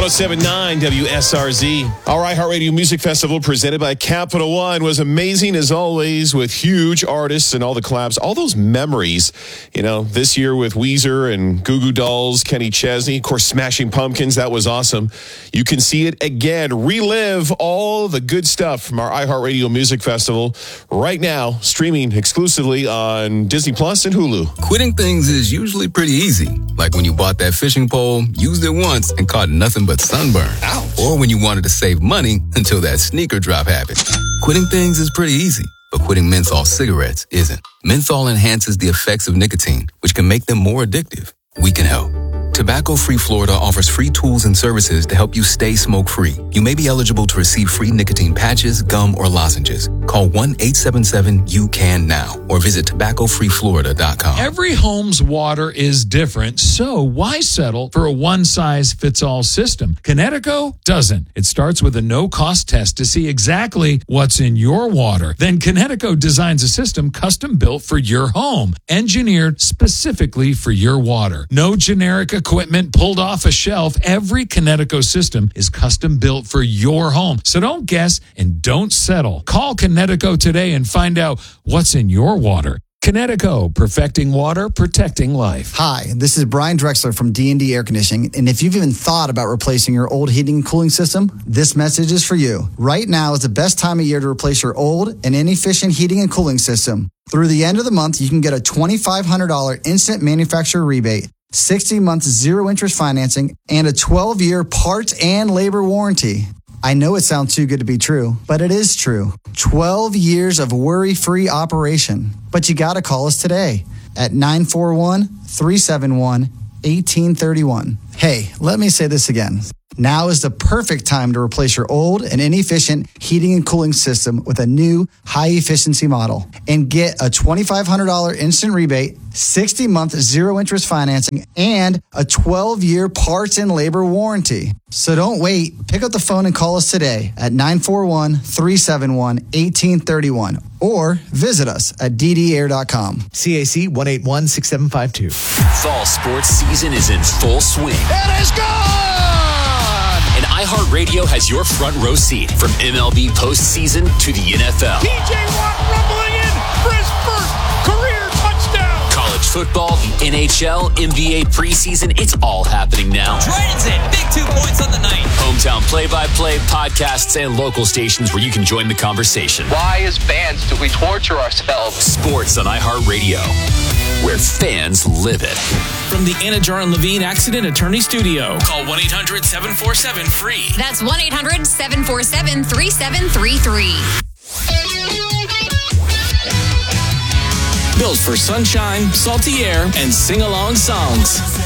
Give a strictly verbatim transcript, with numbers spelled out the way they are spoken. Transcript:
oh seven point nine W S R Z. Our iHeartRadio Music Festival presented by Capital One was amazing as always with huge artists and all the collabs, all those memories. You know, this year with Weezer and Goo Goo Dolls, Kenny Chesney, of course, Smashing Pumpkins. That was awesome. You can see it again, relive all the good stuff from our iHeartRadio Music Festival right now, streaming exclusively on Disney Plus and Hulu. Quitting things is usually pretty easy. Like when you bought that fishing pole, used it once, and caught nothing but sunburn. Ouch. Or when you wanted to save money until that sneaker drop happened. Quitting things is pretty easy, but quitting menthol cigarettes isn't. Menthol enhances the effects of nicotine, which can make them more addictive. We can help. Tobacco Free Florida offers free tools and services to help you stay smoke-free. You may be eligible to receive free nicotine patches, gum, or lozenges. Call one eight seven seven U C A N now or visit tobacco free florida dot com. Every home's water is different, so why settle for a one-size-fits-all system? Kinetico doesn't. It starts with a no-cost test to see exactly what's in your water. Then Kinetico designs a system custom-built for your home, engineered specifically for your water. No generic equipment pulled off a shelf. Every Kinetico system is custom built for your home. So don't guess and don't settle. Call Kinetico today and find out what's in your water. Kinetico, perfecting water, protecting life. Hi, this is Brian Drexler from D and D Air Conditioning, and if you've even thought about replacing your old heating and cooling system, this message is for you. Right now is the best time of year to replace your old and inefficient heating and cooling system. Through the end of the month, you can get a twenty-five hundred dollars instant manufacturer rebate, sixty months zero-interest financing, and a twelve-year parts and labor warranty. I know it sounds too good to be true, but it is true. twelve years of worry-free operation. But you got to call us today at nine four one, three seven one, one eight three one. Hey, let me say this again. Now is the perfect time to replace your old and inefficient heating and cooling system with a new high-efficiency model and get a twenty-five hundred dollars instant rebate, sixty month zero-interest financing, and a twelve-year parts and labor warranty. So don't wait. Pick up the phone and call us today at nine four one, three seven one, one eight three one or visit us at d d air dot com. C A C one eight one, six seven five two. Fall sports season is in full swing. It is gone! And iHeartRadio has your front row seat from M L B postseason to the N F L. T J Watt rumbling in for his first career touchdown. College football, the N H L, N B A preseason, it's all happening now. Dragons in, big two points on the night. Hometown play-by-play, podcasts, and local stations where you can join the conversation. Why, as fans, do we torture ourselves? Sports on iHeartRadio, where fans live it. From the Anna Jar and Levine Accident Attorney Studio. Call one eight hundred seven four seven free. That's one eight hundred seven four seven three seven three three. Built for sunshine, salty air, and sing-along songs.